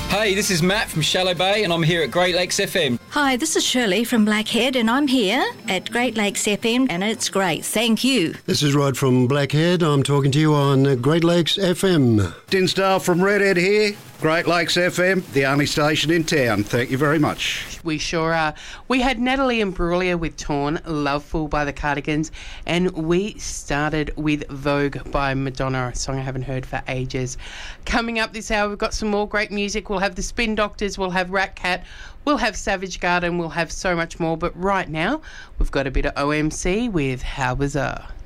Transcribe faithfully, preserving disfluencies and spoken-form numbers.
Hey, this is Matt from Shallow Bay and I'm here at Great Lakes F M. Hi, this is Shirley from Blackhead and I'm here at Great Lakes F M and it's great. Thank you. This is Rod from Blackhead. I'm talking to you on Great Lakes F M. Dinsdale from Redhead here. Great Lakes F M, the only station in town. Thank you very much. We sure are. We had Natalie Imbruglia with Torn, Loveful by the Cardigans, and we started with Vogue by Madonna, a song I haven't heard for ages. Coming up this hour, we've got some more great music. We'll have the Spin Doctors, we'll have Rat Cat, we'll have Savage Garden, we'll have so much more. But right now, we've got a bit of O M C with How Bizarre.